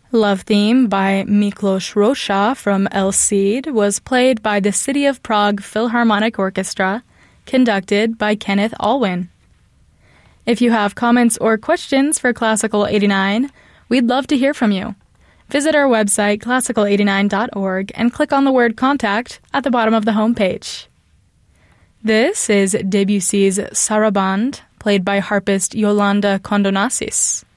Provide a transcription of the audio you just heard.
Love Theme by Miklos Rocha from El Cid was played by the City of Prague Philharmonic Orchestra, conducted by Kenneth Alwyn. If you have comments or questions for Classical 89, we'd love to hear from you. Visit our website, classical89.org, and click on the word Contact at the bottom of the homepage. This is Debussy's Sarabande, played by harpist Yolanda Kondonassis.